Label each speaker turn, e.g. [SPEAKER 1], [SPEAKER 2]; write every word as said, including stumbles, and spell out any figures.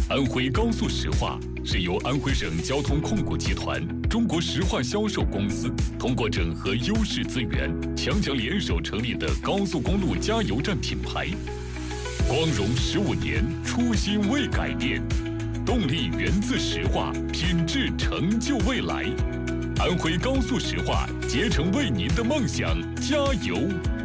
[SPEAKER 1] 安徽高速石化是由安徽省交通控股集团、中国石化销售公司通过整合优势资源，强强联手成立的高速公路加油站品牌。光荣十五年，初心未改变，动力源自石化，品质成就未来。安徽高速石化，竭诚为您的梦想加油！